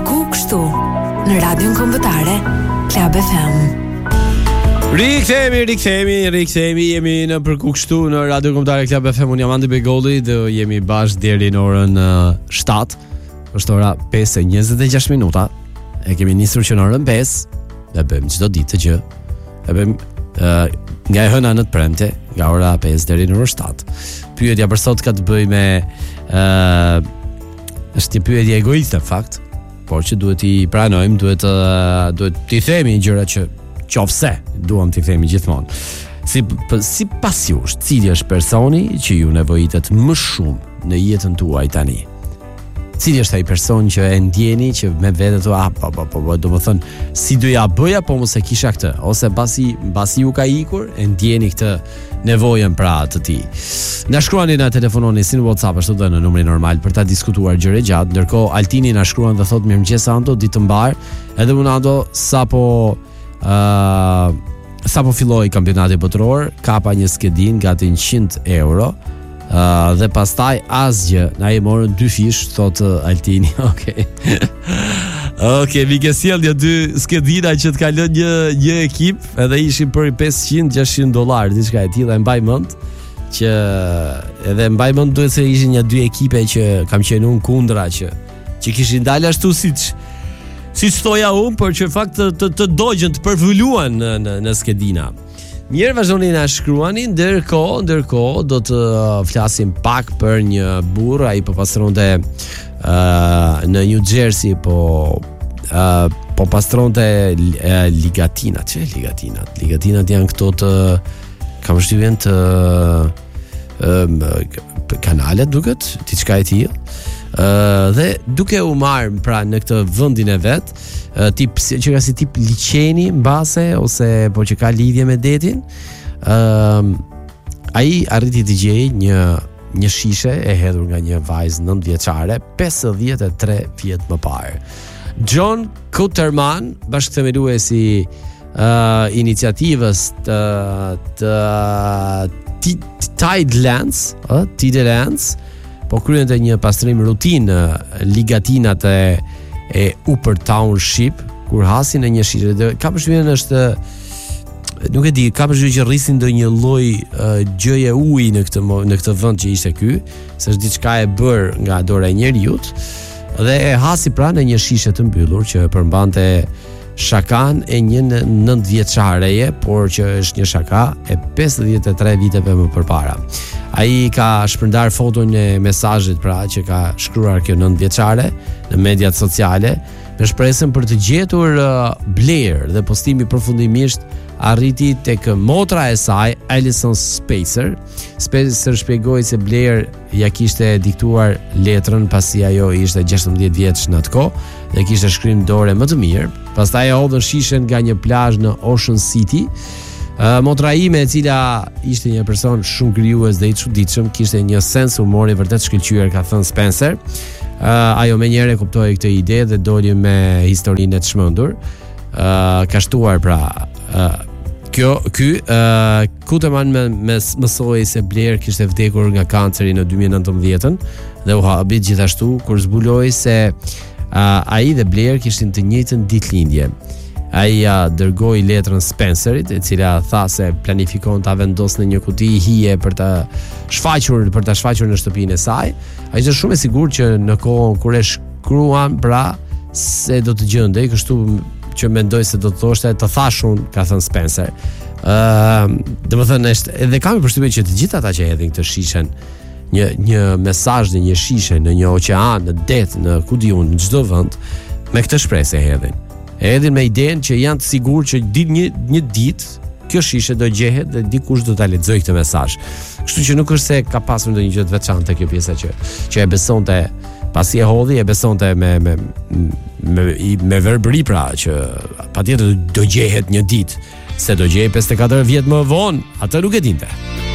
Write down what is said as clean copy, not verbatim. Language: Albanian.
Diku kështu në radion kombëtare Club FM. Rikthehemi, jemi në përku kështu në Radio Kombëtare Club FM. Unë jam Andi Begolli dhe jemi bashkë deri në orën 7. Është ora 5:26 minuta. E kemi nisur që në orën 5 dhe bëjmë çdo ditë të gjë. E bëjmë nga e hëna në të premte, nga ora 5 deri në orën 7. Pyetja për sot ka të bëjë me është një pyetje egoiste fakt, por që duhet i pranojmë, duhet t'i themi gjëra që qofse duam t'i themi gjithmonë. Si pas jush, cili është personi që ju nevojitet më shumë në jetën tuaj tani? Cili është ai person që e ndjeni që me vete tu do më thënë si doja bëja po mos e kisha këtë, ose mbasi ju ka ikur e ndjeni këtë nevojën pra të ti. Na shkruani na telefononi si në WhatsApp ashtu dhe në numrin normal për ta diskutuar gjëre gjatë. Ndërkohë Altini na shkruan dhe thotë mirëmëngjes Ando, ditë të mbar. Edhe unë Ando sapo filloi kampionati botëror, kapa një skedin gati 100 euro. Dhe pastaj asgjë, na i morën 2 fish, thot Altini. Okej, mi ke sjellë 2 skedina që të ka lënë një ekip, edhe ishin për $500-600, diçka e tillë, e mbaj mend që edhe mbaj mend duhet se ishin 2 ekipe që kam qenë unë kundra që kishin dalë ashtu siç thoja unë, por që fakt të dogjën të përvuluan në skedina. Mirë, vazhdoni na shkruani, ndërkohë do të flasim pak për një burr, ai po pastronte në New Jersey, po pastronte ligatinat. Çe ligatinat? Ligatinat janë këto të kam shtyhen të kanalet duket, diçka e tillë. Dhe duke u marrë pra në këtë vendin e vet, tip që ka si tip liçeni mbase ose po që ka lidhje me detin, ai arriti të gjejë një shishe e hedhur nga një vajzë 9 vjeçare 53 vjet më parë. John Kuterman, bashkëthemeluesi iniciativës të Tidelands, po kryente një pastrim rutinë ligatinat e Upper Township, kur hasin në një shishe. Ka përshtypjen është nuk e di, ka përshtypjen që rrisin ndonjë lloj gjëje uji në këtë vend që ishte ky, se është diçka e bër nga dora e njerëzit, dhe e hasi pra në një shishe të mbyllur që përmbante shakan e një 9 vjeçareje, por që është një shaka e 53 viteve më përpara. Ai ka shpërndar foton e mesazhit pra që ka shkruar kjo 9 vjeçare në mediat sociale me shpresën për të gjetur Blair, dhe postimi përfundimisht arriti tek motra e saj, Alison Spacer. Spacer shpjegoi se Blair ja kishte diktuar letrën pasi ajo ishte 16 vjeç në atë kohë dhe kishte shkrim dore më të mirë. Pastaj e hodhën shishen nga një plazh në Ocean City. Motra ime, e cila ishte një person shumë krijues dhe i çuditshëm, kishte një sens humori vërtet shkëlqyer, ka thënë Spencer. Ajo menjëherë kuptoi këtë ide dhe doli me historinë e çmendur. Ka shtuar pra Kuterman mësoi se Blair kishte vdekur nga kanceri në 2019 dhe u habi gjithashtu kur zbuloi se ai dhe Blair kishin të njëjtën ditëlindje. Ai dërgoi letrën Spencerit, e cila tha se planifikon ta vendosë në një kuti hije për ta shfaqur në shtëpinë e saj. Ai ishte shumë i sigurt që në kohën kur e shkruan pra se do të gjendej, kështu që mendoj se do të thoshte të thashun, ka thënë Spencer. Domethënë edhe kam përshtypjen që të gjithë ata që hedhin këtë shishen, një mesazh në një shishe, në një oqean, në det, në kudiun, në çdo vend, me këtë shpresë e hedhin. E hedhin me idenë që janë të sigurt që një ditë kjo shishe do gjehet dhe dikush do ta lexojë këtë mesazh. Kështu që nuk është se ka pasur ndonjë gjë të veçantë kjo pjesa që e besonte, pasi e hodhi, e besonte me verbëri pra që patjetër do gjehet një ditë, se do gjejë 54 vjet më vonë, atë nuk e dinte.